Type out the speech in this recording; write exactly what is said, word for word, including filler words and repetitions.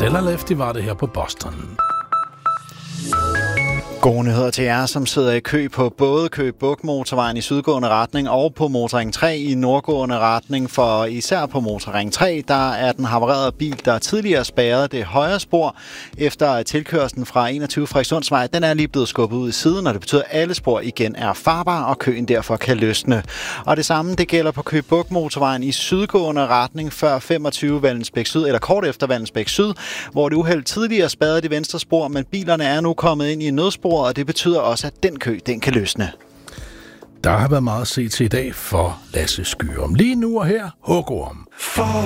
Stella Lefty var det her på Boston. Gode nyheder til jer, som sidder i kø på både Køge Bugt motorvejen i sydgående retning og på Motorring tre i nordgående retning, for især på Motorring tre, der er den havarerede bil, der tidligere spærrede det højre spor efter tilkørslen fra enogtyve Frederikssundsvej. Den er lige blevet skubbet ud i siden, og det betyder, at alle spor igen er farbare, og køen derfor kan løsne. Og det samme, det gælder på Køge Bugt motorvejen i sydgående retning før femogtyve Vallensbæk Syd, eller kort efter Vallensbæk Syd, hvor det uheld tidligere spærrede det venstre spor, men bilerne er nu kommet ind i nødspor, og det betyder også, at den kø, den kan løsne. Der har været meget at se til i dag for Lasse Skyrum. Lige nu og her, Hugorm.